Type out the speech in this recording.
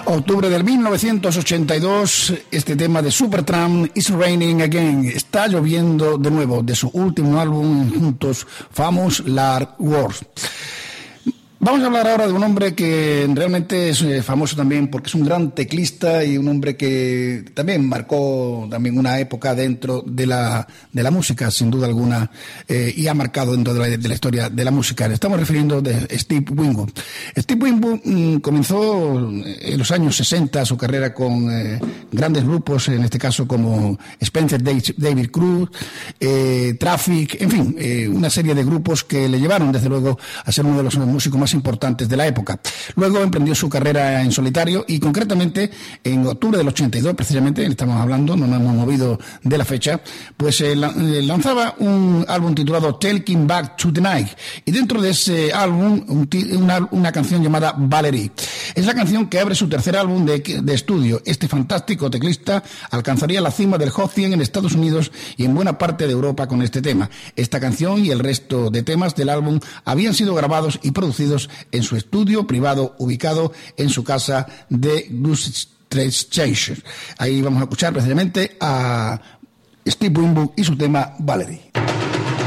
Octubre del 1982, este tema de Supertramp, It's Raining Again, está lloviendo de nuevo, de su último álbum juntos, Famous Last Words. Vamos a hablar ahora de un hombre que realmente es famoso también porque es un gran teclista y un hombre que también marcó también una época dentro de la música, sin duda alguna, y ha marcado dentro de la historia de la música. Le estamos refiriendo de Steve Winwood. Steve Winwood comenzó en los años 60 su carrera con grandes grupos, en este caso como Spencer David Cruz, Traffic, en fin, una serie de grupos que le llevaron desde luego a ser uno de los músicos más importantes de la época. Luego emprendió su carrera en solitario y concretamente en octubre del 82, precisamente, estamos hablando, no nos hemos movido de la fecha, pues lanzaba un álbum titulado Taking Back to the Night, y dentro de ese álbum una canción llamada Valerie. Es la canción que abre su tercer álbum de estudio. Este fantástico teclista alcanzaría la cima del Hot 100 en Estados Unidos y en buena parte de Europa con este tema. Esta canción y el resto de temas del álbum habían sido grabados y producidos en su estudio privado ubicado en su casa de Gloucester. Ahí vamos a escuchar precisamente a Steve Winwood y su tema Valerie.